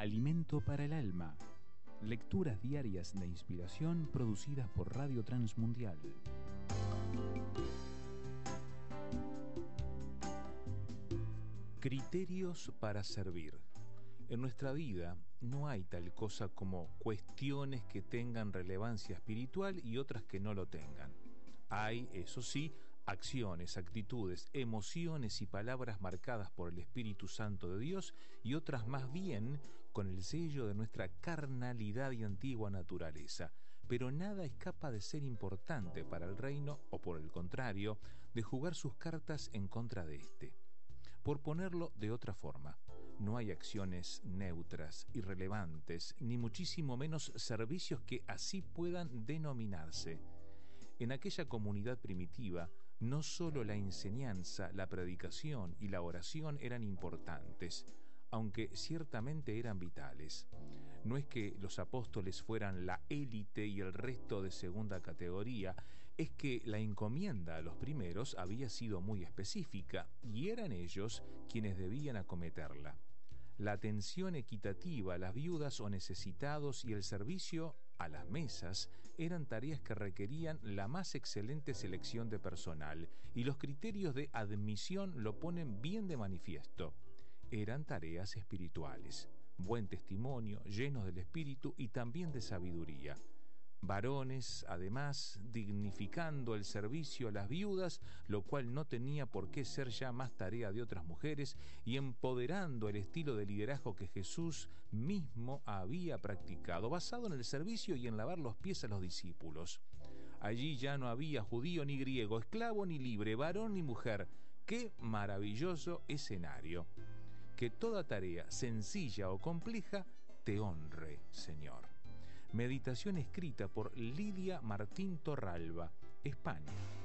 Alimento para el alma. Lecturas diarias de inspiración producidas por Radio Transmundial. Criterios para servir. En nuestra vida no hay tal cosa como cuestiones que tengan relevancia espiritual y otras que no lo tengan. Hay, eso sí, acciones, actitudes, emociones y palabras marcadas por el Espíritu Santo de Dios y otras más bien con el sello de nuestra carnalidad y antigua naturaleza. Pero nada escapa de ser importante para el reino o, por el contrario, de jugar sus cartas en contra de éste. Por ponerlo de otra forma, no hay acciones neutras, irrelevantes, ni muchísimo menos servicios que así puedan denominarse. En aquella comunidad primitiva, no solo la enseñanza, la predicación y la oración eran importantes, aunque ciertamente eran vitales. No es que los apóstoles fueran la élite y el resto de segunda categoría, es que la encomienda a los primeros había sido muy específica y eran ellos quienes debían acometerla. La atención equitativa a las viudas o necesitados y el servicio a las mesas eran tareas que requerían la más excelente selección de personal, y los criterios de admisión lo ponen bien de manifiesto. Eran tareas espirituales, buen testimonio, llenos del espíritu y también de sabiduría. Varones, además, dignificando el servicio a las viudas, lo cual no tenía por qué ser ya más tarea de otras mujeres, y empoderando el estilo de liderazgo que Jesús mismo había practicado, basado en el servicio y en lavar los pies a los discípulos. Allí ya no había judío ni griego, esclavo ni libre, varón ni mujer. ¡Qué maravilloso escenario! Que toda tarea, sencilla o compleja, te honre, Señor. Meditación escrita por Lidia Martín Torralba, España.